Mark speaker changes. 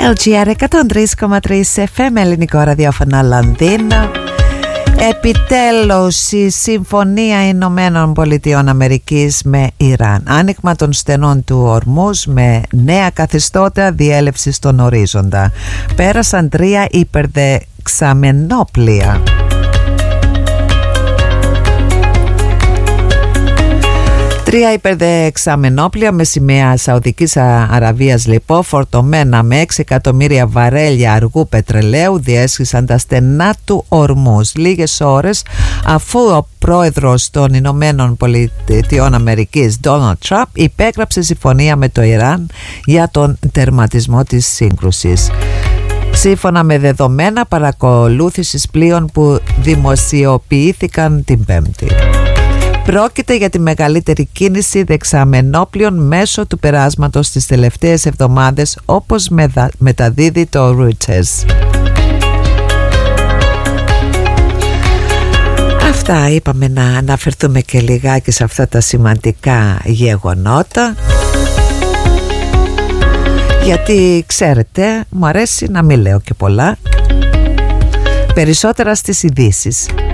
Speaker 1: LGR 103,3 FM, ελληνικό ραδιόφωνο Λονδίνο. Επιτέλους η Συμφωνία Ηνωμένων Πολιτειών Αμερικής με Ιράν. Άνοιγμα των στενών του Ορμούζ με νέα καθιστώτα διέλευση στον ορίζοντα. Πέρασαν 3 υπερδεξαμενόπλια. Τρία υπερδεξαμενόπλια με σημαία Σαουδικής Αραβίας λοιπόν, φορτωμένα με 6 εκατομμύρια βαρέλια αργού πετρελαίου, διέσχισαν τα στενά του Ορμούζ λίγες ώρες αφού ο πρόεδρος των Ηνωμένων Πολιτειών Αμερικής Ντόναλντ Τραμπ υπέγραψε συμφωνία με το Ιράν για τον τερματισμό της σύγκρουσης. Σύμφωνα με δεδομένα παρακολούθησης πλοίων που δημοσιοποιήθηκαν την Πέμπτη. Πρόκειται για τη μεγαλύτερη κίνηση δεξαμενόπλων μέσω του περάσματος τις τελευταίες εβδομάδες, όπως μεταδίδει το Reuters. Αυτά είπαμε, να αναφερθούμε και λιγάκι σε αυτά τα σημαντικά γεγονότα, γιατί ξέρετε μου αρέσει να μην λέω και πολλά, περισσότερα στις ειδήσεις.